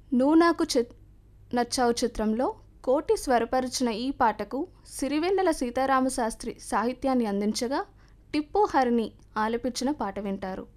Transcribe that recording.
నువ్వు నాకు నచ్చావు చిత్రంలో కోటి స్వరపరిచిన ఈ పాటకు సిరివెన్నెల సీతారామశాస్త్రి సాహిత్యాన్ని అందించగా టిప్పు హరిణి ఆలపించిన పాట వింటారు.